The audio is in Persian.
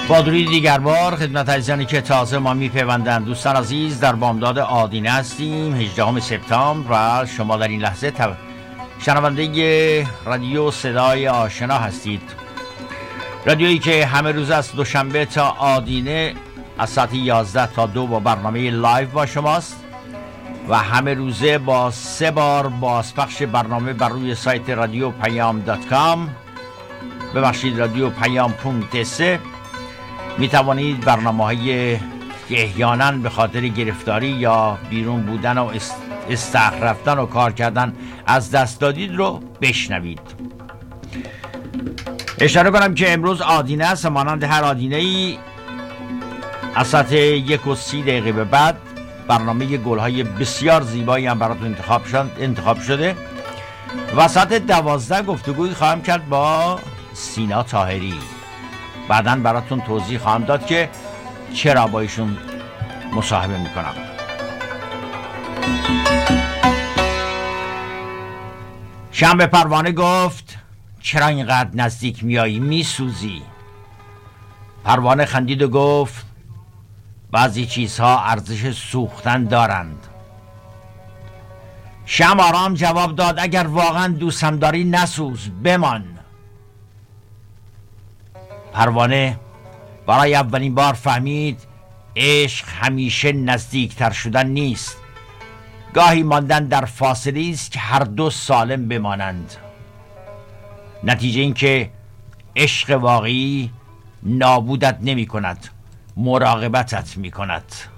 با درود دیگر بار خدمت عزیزانی که تازه ما میپیوندند. دوستان عزیز، در بامداد آدینه هستیم، 18 سپتامبر و شما در این لحظه شنونده رادیو صدای آشنا هستید. رادیویی که همه روز از دوشنبه تا آدینه از ساعت 11 تا 2 با برنامه لایو با شماست و همه روزه با 3 بار بازپخش برنامه بر روی سایت رادیو پیام.com ببخشید رادیو پیام.se. می توانید برنامه‌های که احیانا به خاطر گرفتاری یا بیرون بودن و استخر رفتن و کار کردن از دست دادید رو بشنوید. اشاره کنم که امروز آدینه است، مانند هر آدینه‌ای از ساعت 1:30 به بعد برنامه گل‌های بسیار زیبایی هم براتون انتخاب شده و ساعت 12 گفتگوی خواهم کرد با سینا طاهری. بعداً براتون توضیح خواهم داد که چرا با ایشون مصاحبه میکنم. شنبه پروانه گفت چرا اینقدر نزدیک میایی، میسوزی. پروانه خندید و گفت بعضی چیزها ارزش سوختن دارند. شم آرام جواب داد اگر واقعا دوستم داری نسوز، بمان. پروانه برای اولین بار فهمید عشق همیشه نزدیکتر شدن نیست، گاهی ماندن در فاصله است که هر دو سالم بمانند. نتیجه این که عشق واقعی نابودت نمی کند، مراقبتت می کند.